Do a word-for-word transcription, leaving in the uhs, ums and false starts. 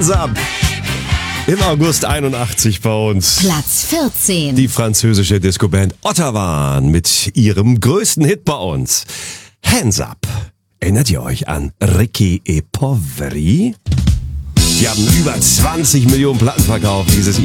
Hands Up. Im August einundachtzig bei uns. Platz vierzehn. Die französische Discoband Ottawa mit ihrem größten Hit bei uns. Hands Up. Erinnert ihr euch an Ricky e Poveri? Die haben über zwanzig Millionen Platten verkauft, dieses